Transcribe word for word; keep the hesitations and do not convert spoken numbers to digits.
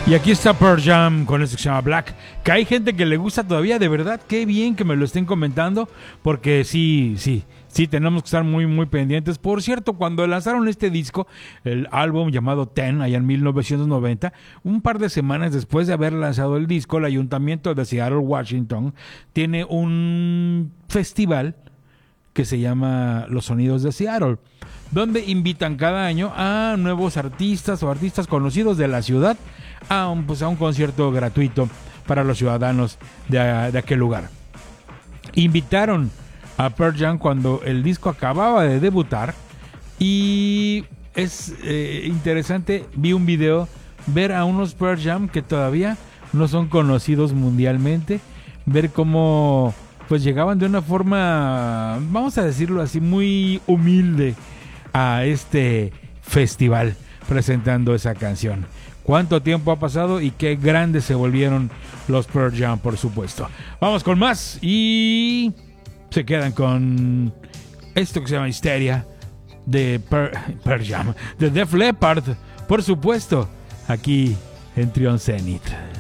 Y aquí está Pearl Jam con esto que se llama Black, que hay gente que le gusta todavía, de verdad, qué bien que me lo estén comentando, porque sí, sí, sí, tenemos que estar muy, muy pendientes. Por cierto, cuando lanzaron este disco, el álbum llamado Ten, allá en mil novecientos noventa, un par de semanas después de haber lanzado el disco, el Ayuntamiento de Seattle, Washington, tiene un festival que se llama Los Sonidos de Seattle, donde invitan cada año a nuevos artistas o artistas conocidos de la ciudad a un, pues a un concierto gratuito para los ciudadanos de, de aquel lugar. Invitaron a Pearl Jam cuando el disco acababa de debutar y es eh, interesante, vi un video, ver a unos Pearl Jam que todavía no son conocidos mundialmente, ver cómo pues llegaban de una forma, vamos a decirlo así, muy humilde a este festival presentando esa canción. ¿Cuánto tiempo ha pasado y qué grandes se volvieron los Pearl Jam, por supuesto? Vamos con más y se quedan con esto que se llama Histeria de Pearl, Pearl Jam, de Def Leppard, por supuesto, aquí en Trion Zenith.